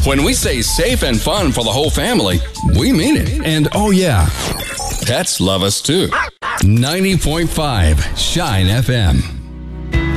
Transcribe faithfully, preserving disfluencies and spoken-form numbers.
When we say safe and fun for the whole family, we mean it. And oh yeah, pets love us too. ninety point five Shine F M.